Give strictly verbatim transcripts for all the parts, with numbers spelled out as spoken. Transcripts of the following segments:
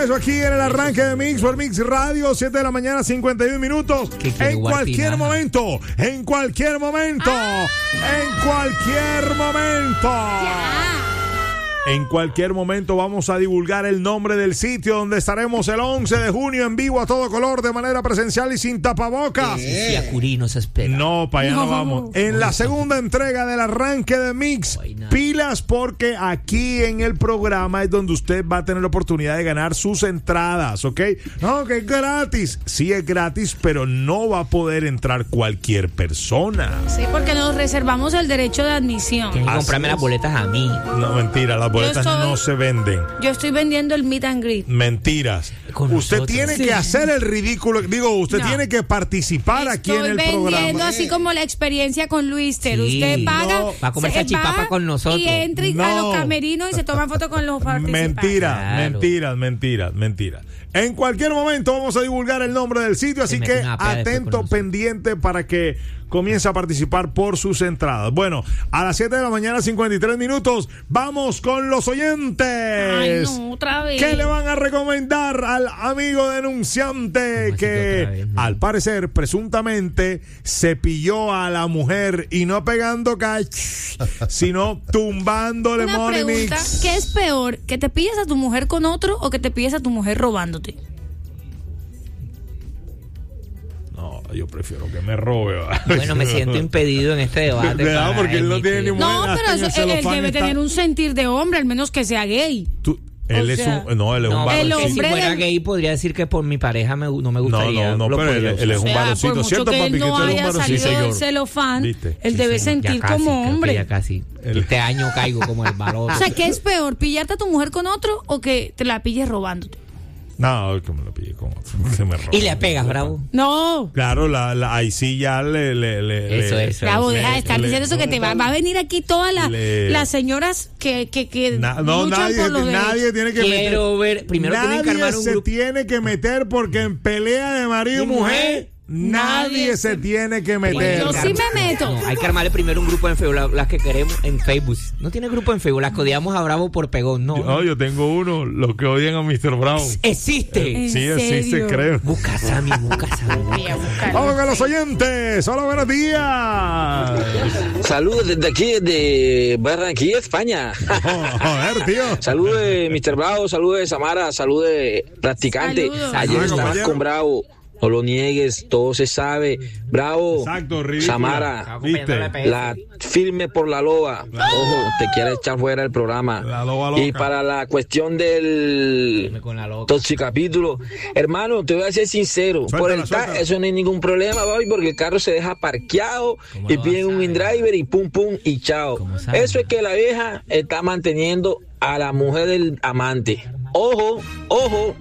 regreso aquí en el arranque de Mix por Mix Radio, siete de la mañana, cincuenta y uno minutos. En cualquier momento, en cualquier momento, ah. en cualquier momento. Yeah. En cualquier momento vamos a divulgar el nombre del sitio donde estaremos el once de junio en vivo a todo color, de manera presencial y sin tapabocas. Sí, a Curí nos espera. No, para allá no, no vamos. En no, la no. segunda entrega del arranque de Mix, no, pilas, porque aquí en el programa es donde usted va a tener la oportunidad de ganar sus entradas, ¿ok? No, que es gratis. Sí es gratis, pero no va a poder entrar cualquier persona. Sí, porque nos reservamos el derecho de admisión. Tienes que comprarme las boletas a mí. No, mentira, las boletas estoy, no se venden. Yo estoy vendiendo el meet and greet. Mentiras. Con usted nosotros. Tiene sí. que hacer el ridículo. Digo, usted no. tiene que participar estoy aquí en el programa. Estoy vendiendo así como la experiencia con Luister. Sí. Usted paga. No. Va a comer salchipapa con nosotros. Y entra no. a los camerinos y se toma fotos con los participantes. Mentiras, claro. mentiras, mentiras, mentiras. En cualquier momento vamos a divulgar el nombre del sitio, así que atento, pendiente para que comience a participar por sus entradas. Bueno, a las siete de la mañana, cincuenta y tres minutos, vamos con los oyentes. Ay, no, otra vez. ¿Qué le van a recomendar al amigo denunciante que, vez, no? al parecer, presuntamente, se pilló a la mujer y no pegando catch, sino tumbándole Una Money pregunta, Mix? ¿Qué es peor, que te pilles a tu mujer con otro o que te pilles a tu mujer robándote? No, yo prefiero que me robe. ¿verdad? Bueno, me siento impedido en este debate. ¿Verdad? Porque él no tiene ni mujer. No, pero eso, él, él debe está... tener un sentir de hombre, al menos que sea gay. Tú, él o es sea, un, no, él es no, un varoncito. Si fuera gay podría decir que por mi pareja me, no me gustaría. No, no, no, pero él, él es un varoncito. Por ¿Cierto, que papi? Él no que haya salido del celofán, ¿viste? Él sí, debe sí, sentir casi, como hombre. Ya casi. Este año caigo como el valor. O sea, ¿qué es peor? ¿Pillarte a tu mujer con otro o que te la pilles robándote? No, que me lo pille con otro. Se me roba. Y le pegas, Bravo. No. Claro, la, la, ahí sí ya le. le, le eso, le, eso. Bravo, le, deja de estar le, diciendo eso que te va, va a venir aquí todas la, le, las señoras que, que, que na, no, luchan nadie, por los nadie tiene que Quiero meter. ver. Primero nadie tienen que armar un se grupo. tiene que meter porque en pelea de marido y mujer. Nadie, nadie se tiene que meter. Yo sí me meto. No, hay que armarle primero un grupo en Facebook, las, las que queremos en Facebook. No tiene grupo en Facebook, las que odiamos a Bravo por pegón, no. No, yo tengo uno, los que odian a mister Bravo. ¿Existe? Eh, sí, existe, creo. Busca a Sammy, busca a Sammy. Vamos con los oyentes. Hola, buenos días. Saludos desde aquí, desde Barranquilla, España. Oh, joder, tío. Saludos de mister Bravo, saludos de Samara, saludos de practicante. Saludos. Ayer estabas con Bravo. No lo niegues, todo se sabe. Bravo. Exacto, ridículo. Samara, ¿viste? La firme por la loba. Ojo, te quiere echar fuera del programa. La loba loca. Y para la cuestión del toxicapítulo, hermano, te voy a ser sincero. Suéltala, por el ta- eso no hay ningún problema, baby, porque el carro se deja parqueado y piden un InDriver y pum, pum, y chao. Eso es que la vieja está manteniendo a la mujer del amante. Ojo, ojo.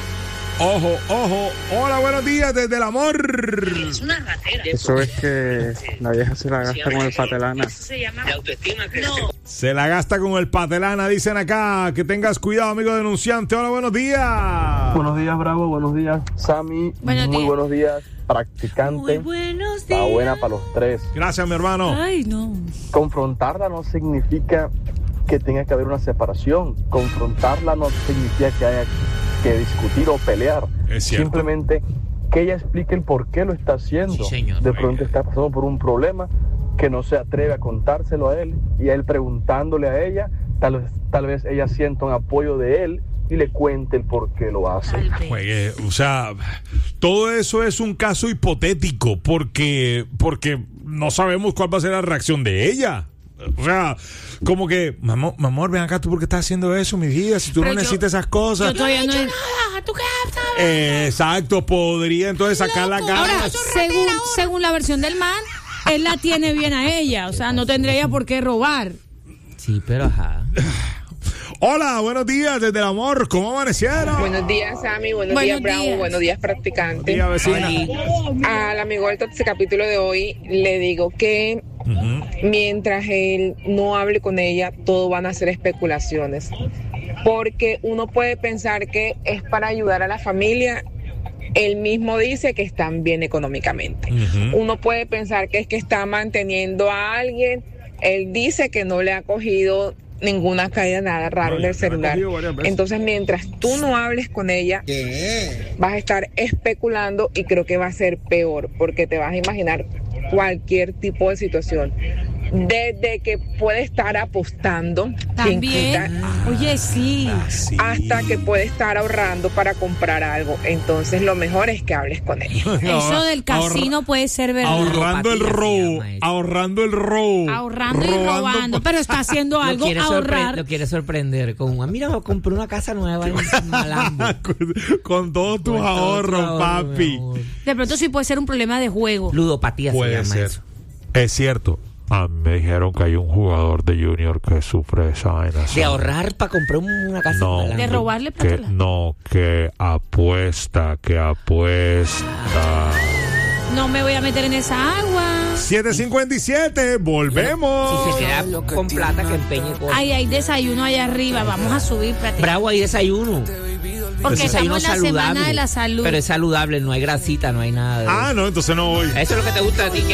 Ojo, ojo. Hola, buenos días desde el amor. Es una ratera. Eso es que la vieja se la gasta con el patelana. Eso se llama de autoestima. No. Se la gasta con el patelana, dicen acá. Que tengas cuidado, amigo denunciante. Hola, buenos días. Buenos días, Bravo. Buenos días, Sammy. Buenos Muy días. buenos días, practicante. Muy buenos días. Está buena para los tres. Gracias, mi hermano. Ay, no. Confrontarla no significa que tenga que haber una separación. Confrontarla no significa que haya que discutir o pelear. Es cierto. Simplemente que ella explique el por qué lo está haciendo. Sí, señor. De pronto está pasando por un problema que no se atreve a contárselo a él, y a él preguntándole a ella, tal vez, tal vez ella sienta un apoyo de él y le cuente el por qué lo hace. Juegue, o sea, todo eso es un caso hipotético porque, porque no sabemos cuál va a ser la reacción de ella. O sea, como que, mamor, mamor, ven acá, tú, ¿por qué estás haciendo eso, mi vida? Si tú Pero no yo, necesitas esas cosas. Yo todavía no he hecho nada. ¿Tú qué sabes? Eh, exacto, podría entonces sacar la cara. Ahora, según, según la versión del man, él la tiene bien a ella. O sea, no tendría ella por qué robar. Sí, pero ajá. Hola, buenos días desde el amor, ¿cómo amanecieron? Buenos días, Sammy, buenos, buenos días, Bravo, días. buenos días, practicante. Día, vecina. Al amigo del este capítulo de hoy le digo que uh-huh. mientras él no hable con ella, todo van a ser especulaciones. Porque uno puede pensar que es para ayudar a la familia. Él mismo dice que están bien económicamente. Uh-huh. Uno puede pensar que es que está manteniendo a alguien. Él dice que no le ha cogido ninguna caída, nada raro No, en ya el te la he celular. cogido varias veces. Entonces, mientras tú no hables con ella, vas a estar especulando y creo que va a ser peor, porque te vas a imaginar cualquier tipo de situación. Desde que puede estar apostando, quien También. quita, Oye, sí. Sí. hasta que puede estar ahorrando para comprar algo. Entonces, lo mejor es que hables con ella. Eso del casino Ahorra- puede ser verdad. Ahorrando el Ludopatía se robo, llama eso. ahorrando el robo. Ahorrando y robando robando, pa- pero está haciendo Lo algo, quiere, sorpre- ahorrar. lo quiere sorprender con un, mira, compré una casa nueva en Malambo. con, con todos tus Con todo tu ahorros, ahorro, mi papi. amor. De pronto sí puede ser un problema de juego. Ludopatía se Puede llama ser. eso. Es cierto. A mí me dijeron que hay un jugador de Junior que sufre esa vaina. De ahorrar para comprar una casa No. en Malambo. De robarle Que, plata. no, que apuesta, que apuesta. No me voy a meter en esa agua. siete cincuenta y siete, volvemos. Si se queda con plata, que empeñe cosas. Ay, hay desayuno allá arriba. Vamos a subir, espérate. Bravo, hay desayuno. Porque Desayuno estamos en la semana de la salud. Pero es saludable, no hay grasita, no hay nada de Ah, eso. no, entonces no voy. Eso es lo que te gusta a ti.